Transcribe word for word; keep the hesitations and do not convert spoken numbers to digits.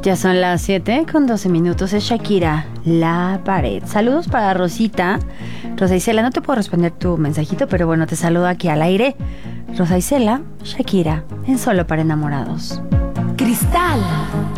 Ya son las siete con doce minutos. Es Shakira, La Pared. Saludos para Rosita. Rosa Isela, no te puedo responder tu mensajito, pero bueno, te saludo aquí al aire. Rosa Isela, Shakira, en Solo para Enamorados. Cristal